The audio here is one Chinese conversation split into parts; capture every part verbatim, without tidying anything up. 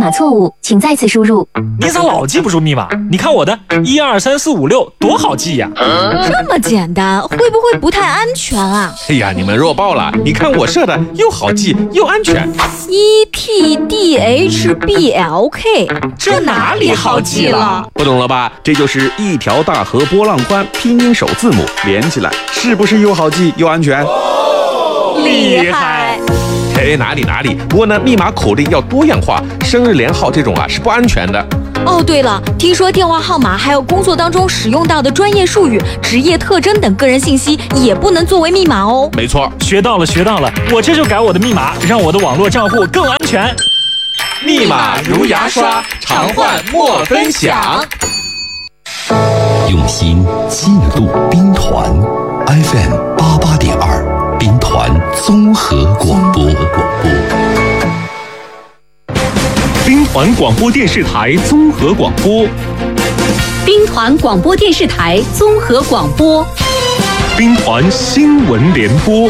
码错误，请再次输入。 你咋老记不住密码？你看我的一二三四五六多好记呀！ 这么简单，会不会不太安全啊？ 哎呀，你们弱爆了！你看我设的又好记又安全。 E T D H B L K， 这哪里好记了？ 不懂了吧？这就是一条大河波浪宽，拼音首字母连起来，是不是又好记又安全？ 哦、厉害！ 嘿，哪里哪里？不过呢，密码口令要多样化，生日连号这种啊是不安全的。 哦，对了，听说电话号码还有工作当中使用到的专业术语、职业特征等个人信息也不能作为密码哦。 没错， 学到了学到了，我这就改我的密码，让我的网络账户更安全。 密码如牙刷，常换莫分享。 用心记录兵团 F M 八八点二，兵团综合广播。 兵团广播电视台综合广播， 兵团广播电视台综合广播， 兵团新闻联播。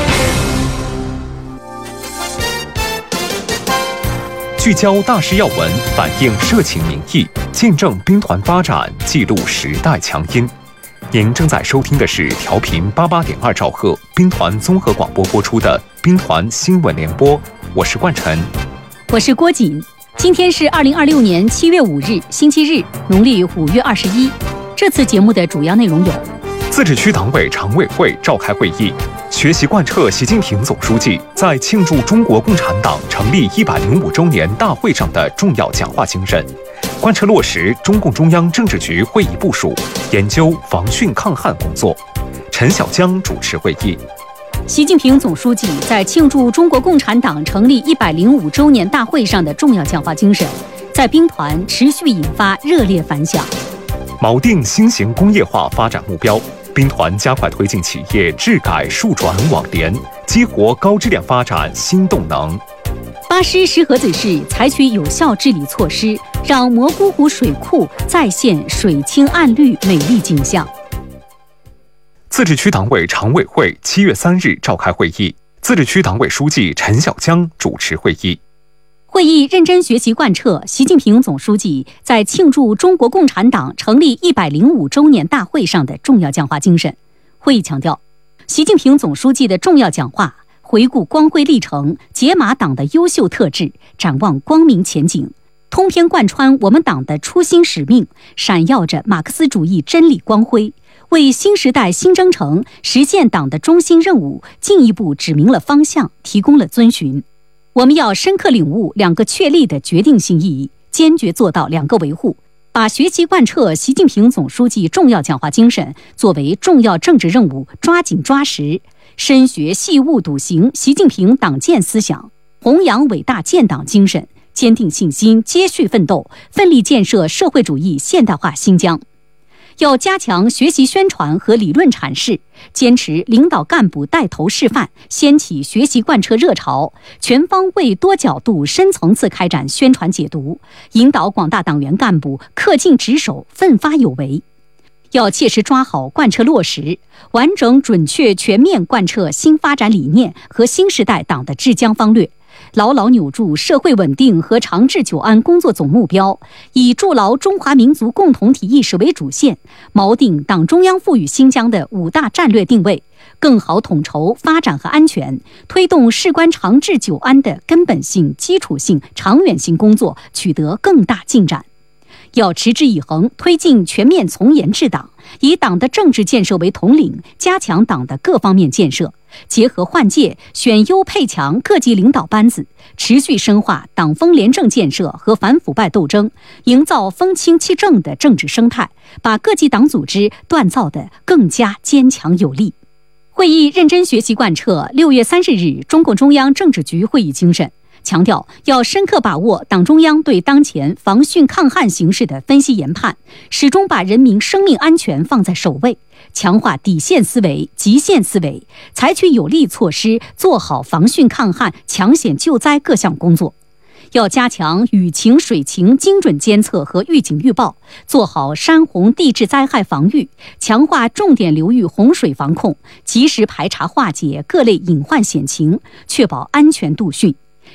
聚焦大事要闻，反映社情民意，见证兵团发展，记录时代强音。您正在收听的是调频八八点二兆赫兵团综合广播播出的兵团新闻联播，我是冠晨， 我是郭瑾。今天是二零二六年七月五日，星期日，农历五月二十一。这次节目的主要内容有： 自治区党委常委会召开会议，学习贯彻习近平总书记在庆祝中国共产党成立一百零五周年大会上的重要讲话精神，贯彻落实中共中央政治局会议部署，研究防汛抗旱工作。陈小江主持会议。 习近平总书记在庆祝中国共产党成立一百零五周年大会上的重要讲话精神，在兵团持续引发热烈反响。 锚定新型工业化发展目标，兵团加快推进企业治改数转网联，激活高质量发展新动能。 巴师石河子市采取有效治理措施，让蘑菇湖水库再现水清岸绿美丽景象。 自治区党委常委会七月三日召开会议，自治区党委书记陈小江主持会议。 会议认真学习贯彻习近平总书记在庆祝中国共产党成立一百零五周年大会上的重要讲话精神。会议强调，习近平总书记的重要讲话回顾光辉历程，解码党的优秀特质，展望光明前景，通篇贯穿我们党的初心使命，闪耀着马克思主义真理光辉，为新时代新征程实现党的中心任务进一步指明了方向，提供了遵循。我们要深刻领悟两个确立的决定性意义，坚决做到两个维护，把学习贯彻习近平总书记重要讲话精神作为重要政治任务，抓紧抓实，深学细悟笃行习近平党建思想，弘扬伟大建党精神，坚定信心，接续奋斗，奋力建设社会主义现代化新疆。要加强学习宣传和理论阐释，坚持领导干部带头示范，掀起学习贯彻热潮，全方位多角度深层次开展宣传解读，引导广大党员干部恪尽职守，奋发有为。要切实抓好贯彻落实，完整准确全面贯彻新发展理念和新时代党的治疆方略，牢牢扭住社会稳定和长治久安工作总目标，以筑牢中华民族共同体意识为主线，锚定党中央赋予新疆的五大战略定位，更好统筹发展和安全，推动事关长治久安的根本性、基础性、长远性工作取得更大进展。要持之以恒推进全面从严治党，以党的政治建设为统领，加强党的各方面建设，结合换届，选优配强各级领导班子，持续深化党风廉政建设和反腐败斗争，营造风清气正的政治生态，把各级党组织锻造得更加坚强有力。会议认真学习贯彻六月三十日中共中央政治局会议精神，强调要深刻把握党中央对当前防汛抗旱形势的分析研判，始终把人民生命安全放在首位，强化底线思维、极限思维，采取有力措施，做好防汛抗旱、抢险救灾各项工作。要加强雨情、水情精准监测和预警预报，做好山洪地质灾害防御，强化重点流域洪水防控，及时排查化解各类隐患险情，确保安全度汛。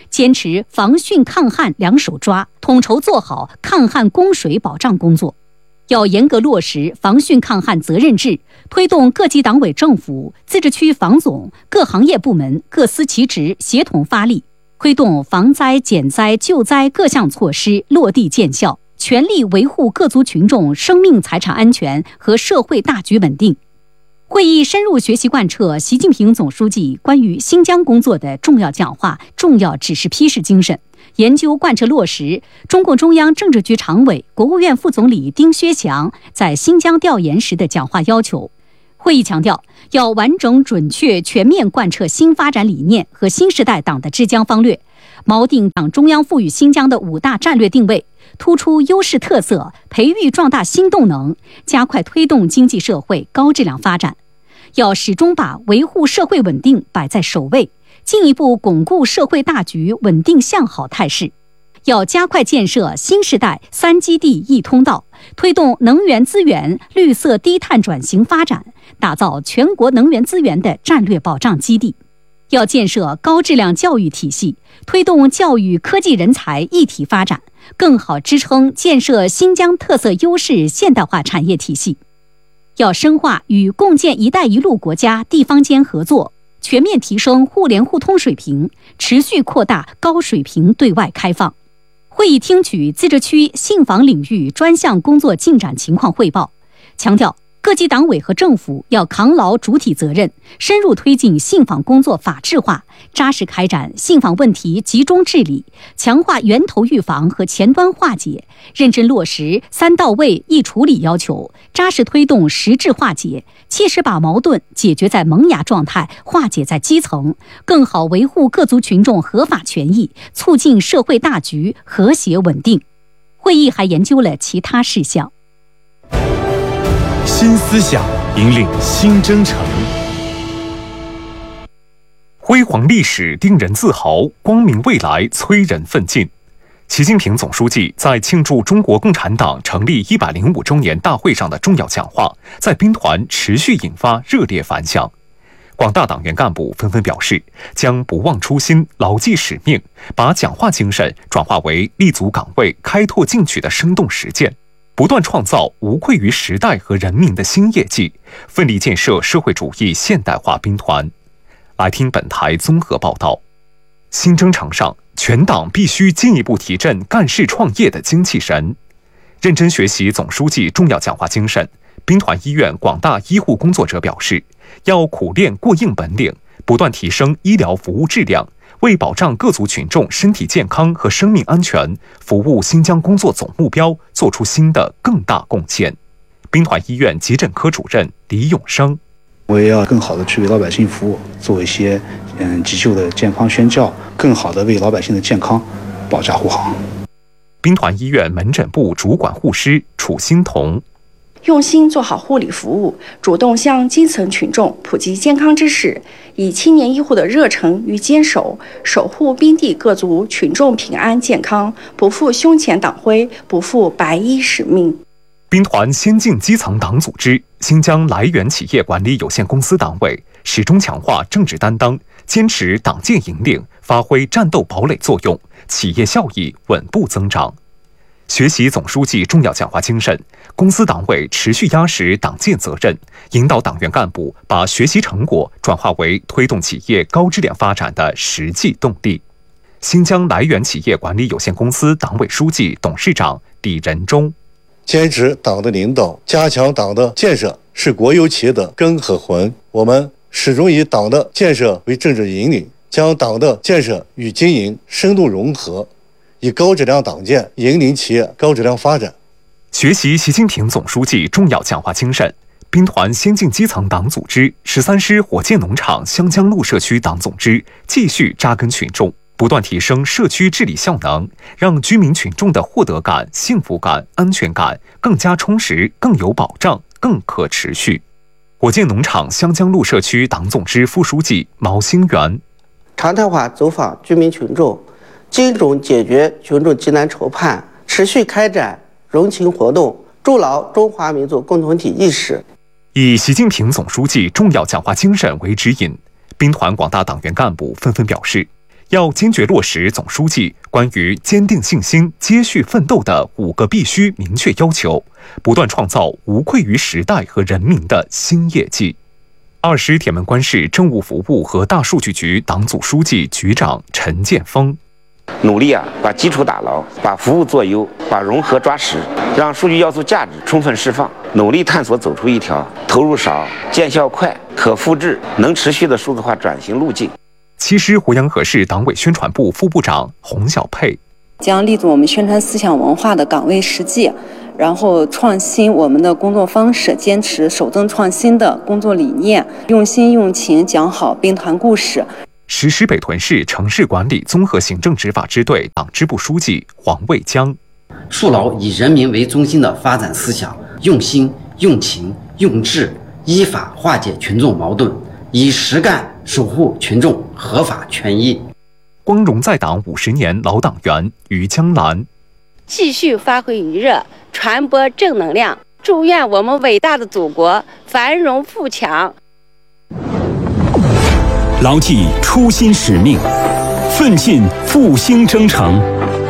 坚持防汛抗旱两手抓，统筹做好抗旱供水保障工作。要严格落实防汛抗旱责任制，推动各级党委政府、自治区防总、各行业部门各司其职，协同发力，推动防灾减灾救灾各项措施落地见效，全力维护各族群众生命财产安全和社会大局稳定。会议深入学习贯彻习近平总书记关于新疆工作的重要讲话、重要指示批示精神，研究贯彻落实中共中央政治局常委、国务院副总理丁薛祥在新疆调研时的讲话要求。会议强调，要完整、准确、全面贯彻新发展理念和新时代党的治疆方略，锚定党中央赋予新疆的五大战略定位，突出优势特色，培育壮大新动能，加快推动经济社会高质量发展。要始终把维护社会稳定摆在首位，进一步巩固社会大局稳定向好态势。要加快建设新时代三基地一通道，推动能源资源绿色低碳转型发展，打造全国能源资源的战略保障基地。要建设高质量教育体系，推动教育科技人才一体发展，更好支撑建设新疆特色优势现代化产业体系。要深化与共建“一带一路”国家地方间合作，全面提升互联互通水平，持续扩大高水平对外开放。会议听取自治区信访领域专项工作进展情况汇报，强调各级党委和政府要扛牢主体责任，深入推进信访工作法治化，扎实开展信访问题集中治理，强化源头预防和前端化解，认真落实三到位一处理要求，扎实推动实质化解，切实把矛盾解决在萌芽状态，化解在基层，更好维护各族群众合法权益，促进社会大局和谐稳定。会议还研究了其他事项。 新思想引领新征程， 辉煌历史令人自豪，光明未来催人奋进。习近平总书记在庆祝中国共产党成立一百零五周年大会上的重要讲话，在兵团持续引发热烈反响。广大党员干部纷纷表示，将不忘初心，牢记使命，把讲话精神转化为立足岗位、开拓进取的生动实践，不断创造无愧于时代和人民的新业绩，奋力建设社会主义现代化兵团。来听本台综合报道。新征程上，全党必须进一步提振干事创业的精气神，认真学习总书记重要讲话精神。兵团医院广大医护工作者表示，要苦练过硬本领，不断提升医疗服务质量，为保障各族群众身体健康和生命安全，服务新疆工作总目标做出新的更大贡献。兵团医院急诊科主任李永生， 我也要更好的去为老百姓服务，做一些嗯急救的健康宣教，更好的为老百姓的健康保驾护航。 兵团医院门诊部主管护师楚欣彤， 用心做好护理服务，主动向基层群众普及健康知识，以青年医护的热忱与坚守，守护兵地各族群众平安健康，不负胸前党徽，不负白衣使命。 兵团先进基层党组织新疆来源企业管理有限公司党委始终强化政治担当，坚持党建引领，发挥战斗堡垒作用，企业效益稳步增长。学习总书记重要讲话精神，公司党委持续压实党建责任，引导党员干部把学习成果转化为推动企业高质量发展的实际动力。新疆来源企业管理有限公司党委书记、董事长李仁忠， 坚持党的领导，加强党的建设是国有企业的根和魂。我们始终以党的建设为政治引领，将党的建设与经营深度融合，以高质量党建引领企业高质量发展。 学习习近平总书记重要讲话精神，兵团先进基层党组织十三师火箭农场湘江路社区党总支继续扎根群众，不断提升社区治理效能，让居民群众的获得感、幸福感、安全感更加充实、更有保障、更可持续。火箭农场湘江路社区党总支副书记毛兴元， 常态化走访居民群众，精准解决群众急难愁盼，持续开展融情活动，筑牢中华民族共同体意识。 以习近平总书记重要讲话精神为指引，兵团广大党员干部纷纷表示， 要坚决落实总书记关于坚定信心、接续奋斗的五个必须明确要求，不断创造无愧于时代和人民的新业绩。二十铁门关市政务服务和大数据局党组书记、局长陈建峰。 努力啊，把基础打牢，把服务做优，把融合抓实，让数据要素价值充分释放，努力探索走出一条投入少、见效快、可复制、能持续的数字化转型路径。 七师胡杨河市党委宣传部副部长洪小佩将立足我们宣传思想文化的岗位实际，然后创新我们的工作方式，坚持守正创新的工作理念，用心用情讲好兵团故事。 石狮北屯市城市管理综合行政执法支队党支部书记黄卫江， 树牢以人民为中心的发展思想，用心用情用智，依法化解群众矛盾，以实干守护群众合法权益。 光荣在党五十年老党员于江兰， 继续发挥余热，传播正能量，祝愿我们伟大的祖国繁荣富强。 牢记初心使命，奋进复兴征程。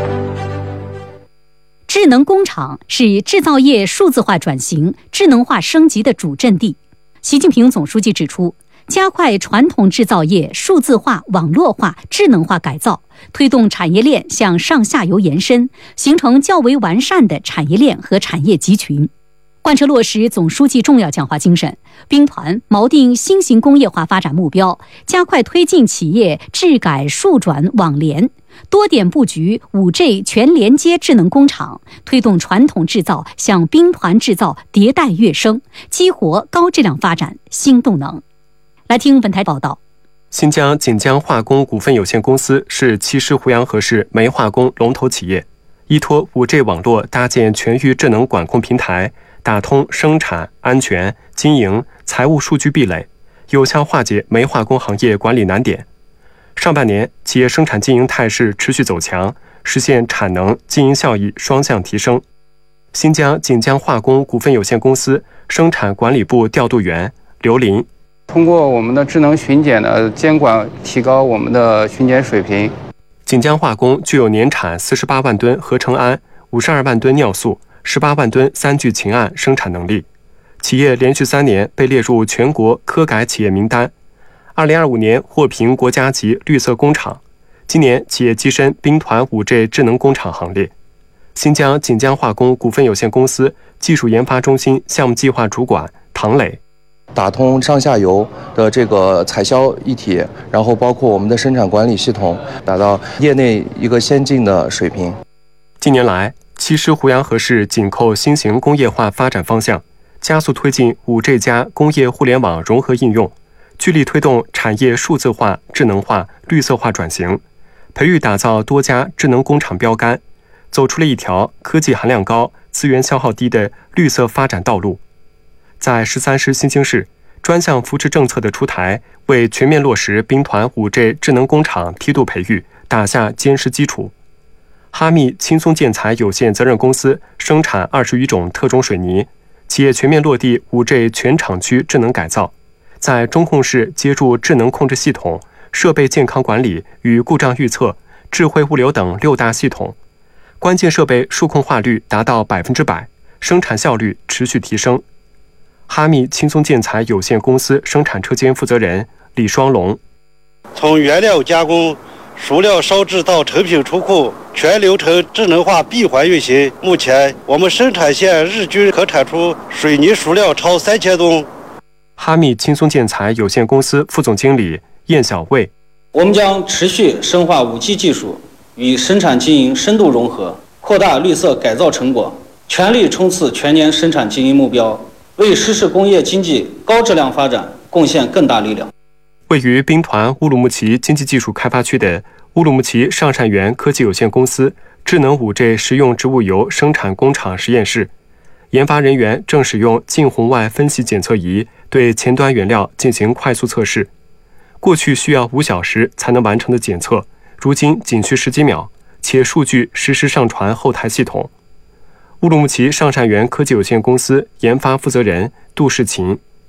智能工厂是制造业数字化转型、智能化升级的主阵地。习近平总书记指出，加快传统制造业数字化、网络化、智能化改造，推动产业链向上下游延伸，形成较为完善的产业链和产业集群。贯彻落实总书记重要讲话精神，兵团锚定新型工业化发展目标，加快推进企业智改数转网联，多点布局 五 G 全连接智能工厂，推动传统制造向兵团制造迭代跃升，激活高质量发展新动能。来听本台报道。 新疆锦江化工股份有限公司是七师胡杨河市煤化工龙头企业，依托 五 G 网络搭建全域智能管控平台，打通生产、安全、经营、财务数据壁垒，有效化解煤化工行业管理难点。上半年，企业生产经营态势持续走强，实现产能、经营效益双向提升。新疆锦江化工股份有限公司生产管理部调度员刘林， 通过我们的智能巡检的监管，提高我们的巡检水平。 锦江化工具有年产四十八万吨合成氨、五十二万吨尿素、十八万吨三聚氰胺生产能力，企业连续三年被列入全国科改企业名单。二零二五年获评国家级绿色工厂，今年企业跻身兵团 五 G 智能工厂行列。新疆锦江化工股份有限公司技术研发中心项目计划主管唐磊， 打通上下游的这个采销一体，然后包括我们的生产管理系统，达到业内一个先进的水平。 近年来，七师胡杨河市紧扣新型工业化发展方向，加速推进 五 G 加工业互联网融合应用，聚力推动产业数字化、智能化、绿色化转型，培育打造多家智能工厂标杆，走出了一条科技含量高、资源消耗低的绿色发展道路。在十三师新兴市，专项扶持政策的出台，为全面落实兵团 五 G 智能工厂梯度培育打下坚实基础。哈密轻松建材有限责任公司生产二十余种特种水泥，企业全面落地 五 G 全厂区智能改造，在中控室接入智能控制系统、设备健康管理与故障预测、智慧物流等六大系统，关键设备数控化率达到百分之百，生产效率持续提升。哈密轻松建材有限公司生产车间负责人李双龙， 从原料加工、熟料烧制到成品出库，全流程智能化闭环运行。目前，我们生产线日均可产出水泥熟料超三千吨。 哈密轻松建材有限公司副总经理燕小卫， 我们将持续深化 五 G 技术与生产经营深度融合，扩大绿色改造成果，全力冲刺全年生产经营目标，为实施工业经济高质量发展贡献更大力量。 位于兵团乌鲁木齐经济技术开发区的乌鲁木齐上善园科技有限公司智能 五 G 食用植物油生产工厂实验室，研发人员正使用近红外分析检测仪对前端原料进行快速测试。过去需要五小时才能完成的检测，如今仅需十几秒，且数据实时上传后台系统。乌鲁木齐上善园科技有限公司研发负责人杜世琴，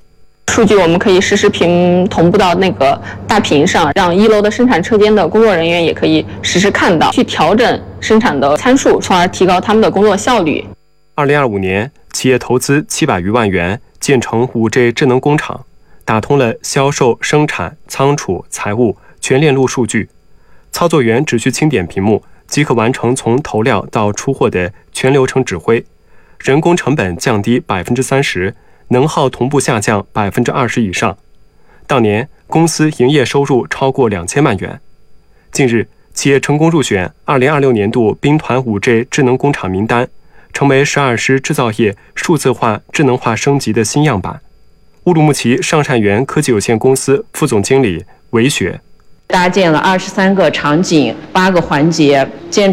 数据我们可以实时屏同步到那个大屏上，让一楼的生产车间的工作人员也可以实时看到，去调整生产的参数，从而提高他们的工作效率。 二零二五年，企业投资七百余万元建成 五 G 智能工厂，打通了销售、生产、仓储、财务全链路数据。操作员只需轻点屏幕，即可完成从投料到出货的全流程指挥，人工成本降低百分之三十，能耗同步下降百分之二十以上。当年公司营业收入超过两千万元。近日，企业成功入选二零二六年度兵团 五 G 智能工厂名单，成为十二师制造业数字化、智能化升级的新样板。乌鲁木齐上善源科技有限公司副总经理韦雪。 搭建了二十三个场景、八个环节，建